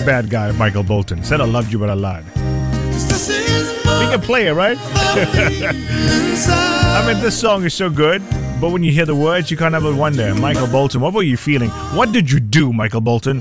a bad guy, Michael Bolton. Said I loved you, but I lied. Being a player, right? I mean, this song is so good, but when you hear the words, you can't help but wonder, Michael Bolton, what were you feeling? What did you do, Michael Bolton?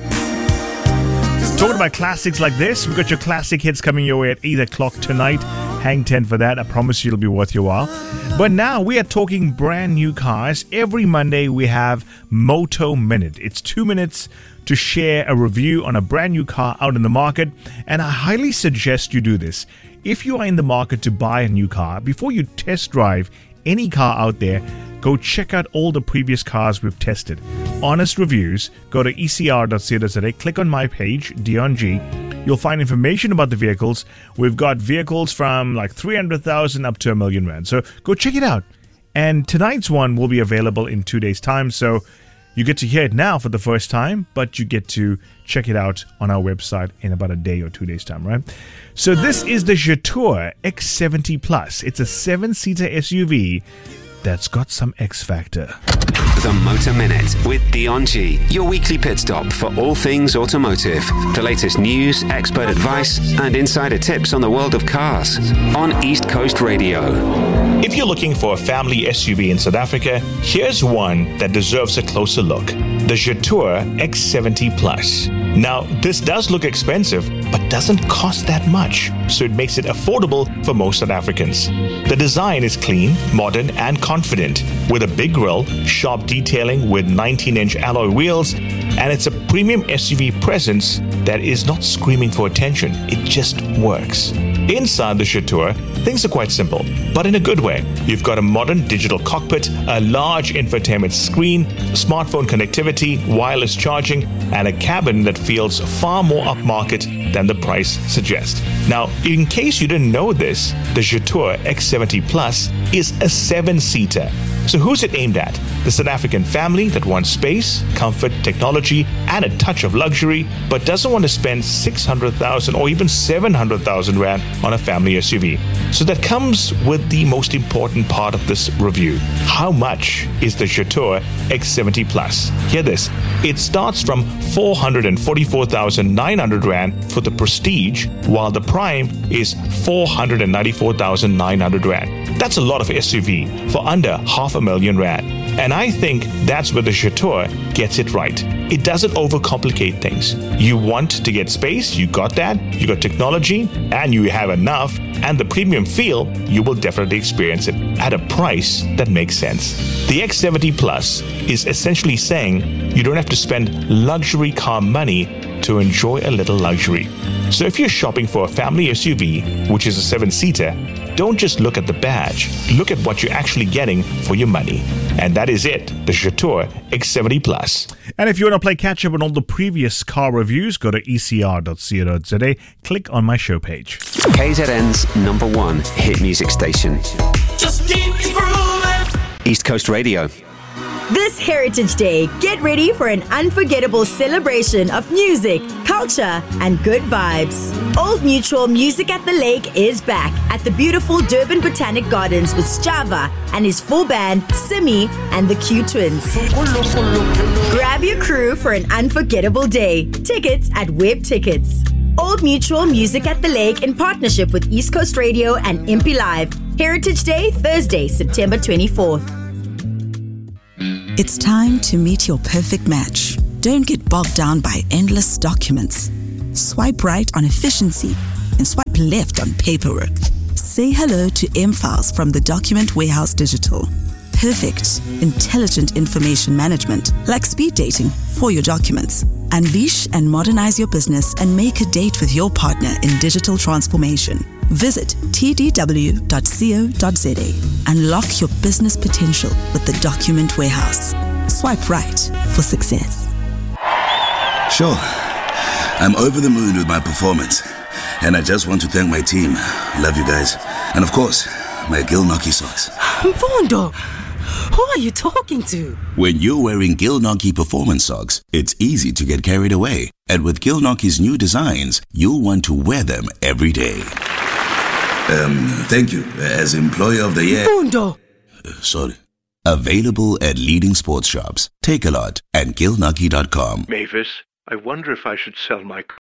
Talking about classics like this, we've got your classic hits coming your way at 8 o'clock tonight. Hang 10 for that. I promise you it'll be worth your while. But now we are talking brand new cars. Every Monday we have Moto Minute. It's 2 minutes to share a review on a brand new car out in the market. And I highly suggest you do this. If you are in the market to buy a new car, before you test drive any car out there, go check out all the previous cars we've tested. Honest reviews. Go to ecr.co.za, click on my page, Dion G. You'll find information about the vehicles. We've got vehicles from like 300,000 up to 1 million rand. So go check it out. And tonight's one will be available in 2 days' time. So you get to hear it now for the first time, but you get to check it out on our website in about a day or 2 days' time, right? So this is the Jetour X70 Plus. It's a 7-seater SUV that's got some X factor. The Motor Minute with Dion G, your weekly pit stop for all things automotive. The latest news, expert advice, and insider tips on the world of cars on East Coast Radio. If you're looking for a family SUV in South Africa, here's one that deserves a closer look. The Jetour X70 Plus. Now, this does look expensive, but doesn't cost that much, so it makes it affordable for most South Africans. The design is clean, modern, and confident, with a big grille, sharp detailing with 19-inch alloy wheels, and it's a premium SUV presence that is not screaming for attention. It just works. Inside the Jetour, things are quite simple, but in a good way. You've got a modern digital cockpit, a large infotainment screen, smartphone connectivity, wireless charging, and a cabin that feels far more upmarket than the price suggests. Now, in case you didn't know this, the Jetour X70 Plus is a 7-seater. So who's it aimed at? The South African family that wants space, comfort, technology, and a touch of luxury, but doesn't want to spend 600,000 or even 700,000 rand on a family SUV. So that comes with the most important part of this review. How much is the Jetour X70 Plus? Hear this. It starts from 444,900 rand for the Prestige, while the Prime is 494,900 rand. That's a lot of SUV for under 500,000 rand. And I think that's where the Jetour gets it right. It doesn't overcomplicate things. You want to get space, you got that, you got technology, and you have enough, and the premium feel, you will definitely experience it at a price that makes sense. The X70 Plus is essentially saying you don't have to spend luxury car money to enjoy a little luxury. So if you're shopping for a family SUV, which is a 7-seater, don't just look at the badge. Look at what you're actually getting for your money. And that is it, the Jetour X70 Plus. And if you want to play catch-up on all the previous car reviews, go to ecr.co.za, click on my show page. KZN's #1 hit music station. Just keep grooving. East Coast Radio. This Heritage Day, get ready for an unforgettable celebration of music, culture, and good vibes. Old Mutual Music at the Lake is back at the beautiful Durban Botanic Gardens with Sjava and his full band, Simi and the Q Twins. Grab your crew for an unforgettable day. Tickets at Web Tickets. Old Mutual Music at the Lake in partnership with East Coast Radio and Impi Live. Heritage Day, Thursday, September 24th. It's time to meet your perfect match. Don't get bogged down by endless documents. Swipe right on efficiency and swipe left on paperwork. Say hello to M-Files from the Document Warehouse Digital. Perfect, intelligent information management, like speed dating for your documents. Unleash and modernize your business and make a date with your partner in digital transformation. Visit tdw.co.za. Unlock your business potential with the Document Warehouse. Swipe right for success. Sure, I'm over the moon with my performance, and I just want to thank my team. Love you guys. And of course, my Gilnockie socks. Mfundo, who are you talking to? When you're wearing Gilnockie performance socks, it's easy to get carried away. And with Gilnockie's new designs, you'll want to wear them every day. Thank you. As Employer of the Year. Mfundo! Sorry. Available at leading sports shops, Take-A-Lot, and Gilnockie.com. Mavis, I wonder if I should sell my